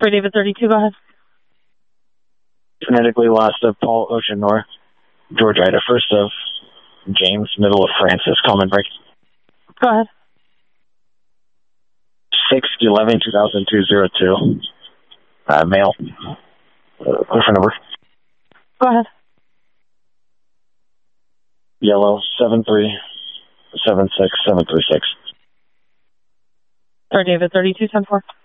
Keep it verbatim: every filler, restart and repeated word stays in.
For David thirty-two, go ahead. Phonetically last of Paul Ocean North, George Ida, first of James, middle of Francis, common break. Go ahead. six eleven two thousand two oh two, uh, male, uh, different number. Go ahead. Yellow, seven three seven six seven three six. For David thirty-two, ten four.